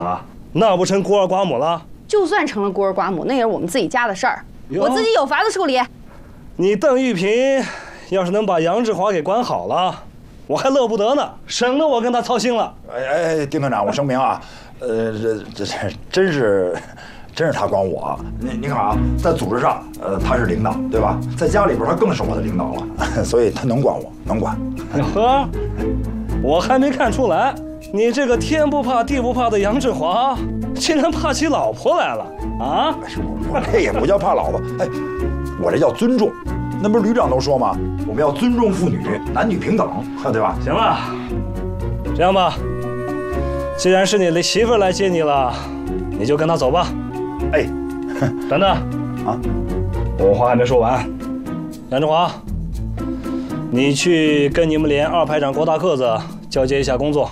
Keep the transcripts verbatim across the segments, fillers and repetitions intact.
啊，那不成孤儿寡母了？ 就算成了孤儿寡母，那也是我们自己家的事儿，我自己有法子处理。 你邓玉萍要是能把杨志华给管好了，我还乐不得呢，省得我跟他操心了。 哎哎，丁团长，我声明啊，呃，这这这真是。 真是他管我，你你看啊，在组织上，呃，他是领导，对吧？在家里边，他更是我的领导了，所以他能管我，能管。 呵，我还没看出来，你这个天不怕地不怕的杨志华，竟然怕起老婆来了啊！ 我这也不叫怕老婆，哎，我这叫尊重。那不是旅长都说吗？我们要尊重妇女，男女平等，对吧？ 行了，这样吧，既然是你的媳妇来接你了，你就跟她走吧。 哎， 等等啊，我话还没说完。杨志华，你去跟你们连二排长郭大个子交接一下工作。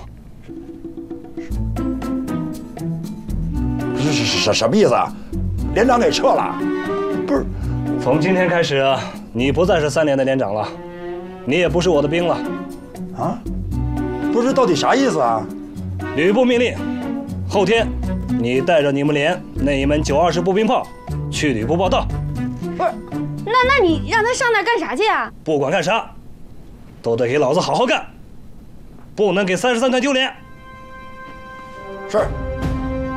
是是是什么意思啊？连长给撤了？不是， 从今天开始，你不再是三连的连长了，你也不是我的兵了。 啊？不是，到底啥意思啊？ 旅部命令，后天。 你带着你们连那一门九二式步兵炮去旅部报到。 不是，那那你让他上那儿干啥去啊？ 不管干啥，都得给老子好好干，不能给三十三团丢脸。 是。